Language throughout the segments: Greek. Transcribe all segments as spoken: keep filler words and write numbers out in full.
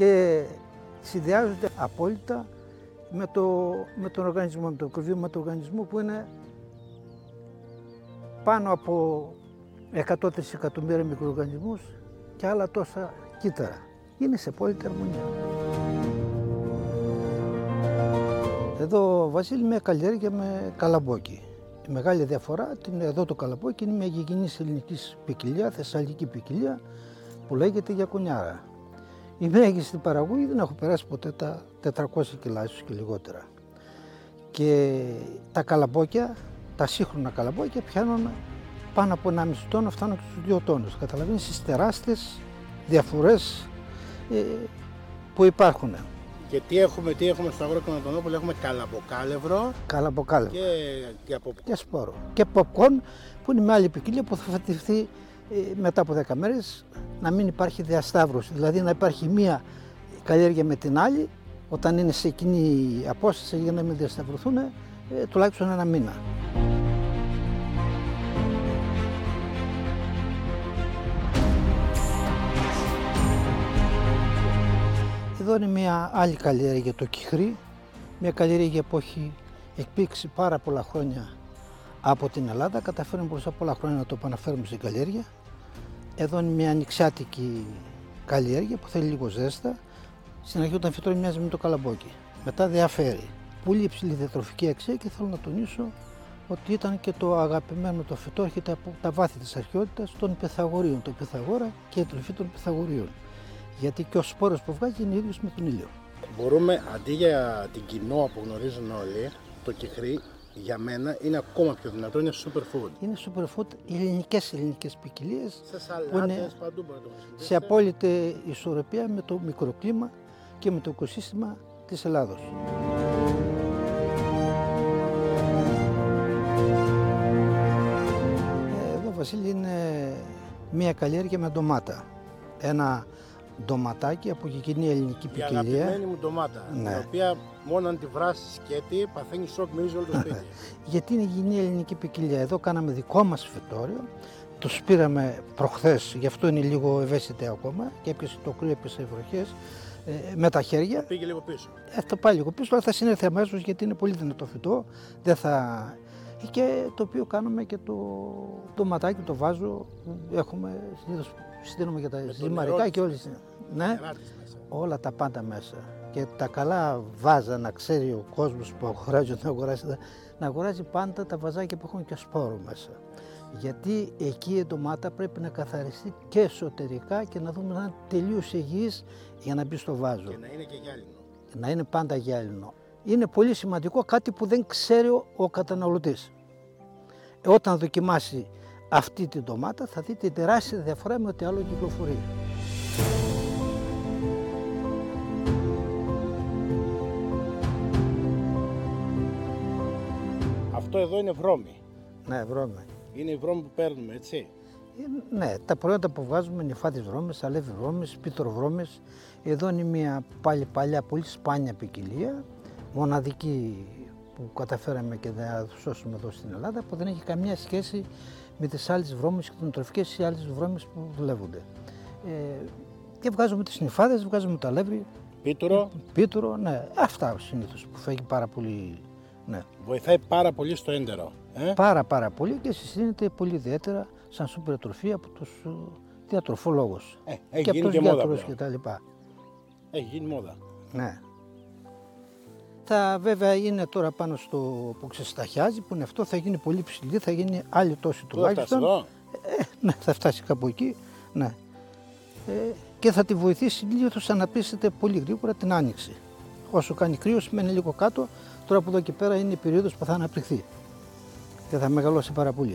και συνδυάζονται απόλυτα με, το, με τον οργανισμό, με το μικροβίωμα του οργανισμού που είναι πάνω από εκατό τρισεκατομμύρια μικροοργανισμούς και άλλα τόσα κύτταρα. Είναι σε απόλυτη αρμονία. Εδώ, Βασίλη, μια καλλιέργεια με καλαμπόκι. Η μεγάλη διαφορά είναι εδώ το καλαμπόκι είναι μια γηγενής ελληνικής ποικιλία, θεσσαλική ποικιλία που λέγεται γιακονιάρα. Η μέγιστη παραγωγή δεν έχω περάσει ποτέ τα τετρακόσια κιλά, ίσως και λιγότερα. Και τα καλαμπόκια, τα σύγχρονα καλαμπόκια πιάνουν πάνω από ενάμιση τόνο, φτάνουν και στους δύο τόνους. Καταλαβαίνεις τις τεράστιες διαφορές ε, που υπάρχουν. Και τι έχουμε, τι έχουμε στο Αγρόκτημα Αντωνόπουλο, έχουμε καλαμποκάλευρο Καλαμποκάλευρο. και, και, από... και σπόρο. Και popcorn που είναι μια άλλη ποικιλία που θα φατιφθεί ε, μετά από δέκα μέρες να μην υπάρχει διασταύρωση. Δηλαδή να υπάρχει μία καλλιέργεια με την άλλη όταν είναι σε κοινή απόσταση για να μην διασταυρωθούν ε, τουλάχιστον ένα μήνα. Εδώ είναι μια άλλη καλλιέργεια, το κυχρί, μια καλλιέργεια που έχει εκπήξει πάρα πολλά χρόνια από την Ελλάδα. Καταφέρουμε μπροστά πολλά χρόνια να το επαναφέρουμε στην καλλιέργεια. Εδώ είναι μια ανοιξιάτικη καλλιέργεια που θέλει λίγο ζέστα. Στην αρχή όταν φυτρώνει μοιάζει με το καλαμπόκι. Μετά διαφέρει. Πολύ υψηλή διατροφική αξία και θέλω να τονίσω ότι ήταν και το αγαπημένο το φυτό, έρχεται από τα βάθη της αρχαιότητας των Πυθαγορίων, το Πυθαγόρα και η τροφή των Πυθαγορίων. Γιατί και ο σπόρος που βγάζει είναι ίδιος με τον ήλιο. Μπορούμε αντί για την κοινόα που γνωρίζουν όλοι, το κυχρί για μένα είναι ακόμα πιο δυνατό, είναι superfood. Είναι superfood, οι ελληνικές ελληνικές ποικιλίες σε σαλάτες, παντού μπορεί να το χρησιμοποιήσετε. Σε απόλυτη ισορροπία με το μικροκλίμα και με το οικοσύστημα της Ελλάδος. Εδώ, Βασίλη, είναι μια καλλιέργεια με ντομάτα. Ένα ντοματάκι από γηγενή ελληνική ποικιλία. Η αγαπημένη μου ντομάτα, ναι. Η οποία μόνο αν τη βράσεις σκέτη παθαίνει σοκ, μυρίζει όλο το σπίτι. Γιατί είναι γηγενή ελληνική ποικιλία. Εδώ κάναμε δικό μας φυτόριο, το πήραμε προχθές, γι' αυτό είναι λίγο ευαίσθητη ακόμα και έπιασε το κρύο, έπιασε οι βροχές ε, με τα χέρια. Πήγε λίγο πίσω. Ε, θα πάει λίγο πίσω, αλλά θα συνέλθει αμέσως γιατί είναι πολύ δυνατό φυτό. Δεν θα... Και το οποίο κάνουμε και το ντοματάκι, το βάζω, έχουμε συνήθως στείλουμε για τα ζυμαρικά και όλες. Ναι, όλα τα πάντα μέσα. Και τα καλά βάζα, να ξέρει ο κόσμος που αγοράζει, να αγοράζει, να αγοράζει πάντα τα βαζάκια που έχουν και σπόρο μέσα. Γιατί εκεί η ντομάτα πρέπει να καθαριστεί και εσωτερικά και να δούμε να είναι τελείως υγιής για να μπει στο βάζο. Και να είναι και γυάλινο. Να είναι πάντα γυάλινο. Είναι πολύ σημαντικό, κάτι που δεν ξέρει ο καταναλωτής. Όταν δοκιμάσει αυτή την ντομάτα θα δείτε τεράστια διαφορά με ό,τι άλλο κυκλοφορεί. Αυτό εδώ είναι βρώμη. Ναι, βρώμη. Είναι η βρώμη που παίρνουμε, έτσι. Ε, ναι, τα προϊόντα που βγάζουμε είναι νυφάδης βρώμης, αλεύρι βρώμης, πίτροβρώμης. Εδώ είναι μια πάλι παλιά, πολύ σπάνια ποικιλία, μοναδική που καταφέραμε και να σώσουμε εδώ στην Ελλάδα, που δεν έχει καμία σχέση με τις άλλες βρώμες και κτηνοτροφικές ή άλλες βρώμες που δουλεύονται. Ε, και βγάζουμε τις νυφάδες, βγάζουμε το αλεύρι. Πίτουρο. Πίτουρο, ναι, αυτά συνήθως που φεύγει πάρα πολύ. Ναι. Βοηθάει πάρα πολύ στο έντερο. Ε? Πάρα πάρα πολύ και συστήνεται πολύ ιδιαίτερα σαν σούπερ τροφή από τους διατροφολόγους ε, έχει και από γίνει τους και γιατρούς μόδα κτλ. Έχει γίνει μόδα. Ναι. Θα βέβαια είναι τώρα πάνω στο που ξεσταχιάζει, που είναι αυτό, θα γίνει πολύ ψηλή, θα γίνει άλλη τόση τουλάχιστον. Θα φτάσει ε, ναι, θα φτάσει κάπου εκεί. Ναι. Ε, και θα τη βοηθήσει λίγο να αναπτύσσεται πολύ γρήγορα την άνοιξη. Όσο κάνει κρύο, μένει λίγο κάτω. Τώρα από εδώ και πέρα είναι η περίοδος που θα αναπτυχθεί και θα μεγαλώσει πάρα πολύ.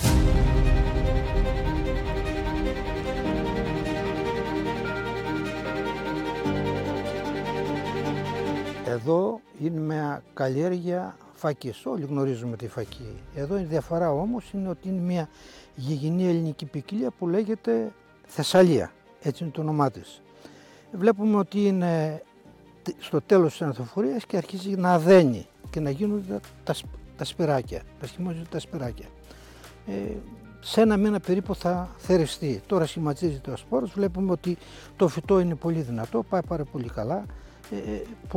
Εδώ είναι μια καλλιέργεια φακής. Όλοι γνωρίζουμε τη φακή. Εδώ η διαφορά όμως είναι ότι είναι μια γηγενή ελληνική ποικιλία που λέγεται Θεσσαλία. Έτσι είναι το όνομά της. Βλέπουμε ότι είναι στο τέλος της αναθοφορίας και αρχίζει να αδένει και να γίνονται τα, τα σπυράκια, τα σχημόζονται τα σπυράκια. Ε, σε ένα μήνα περίπου θα θεριστεί. Τώρα σχηματίζεται ο σπόρος, βλέπουμε ότι το φυτό είναι πολύ δυνατό, πάει πάρα πολύ καλά. Ε,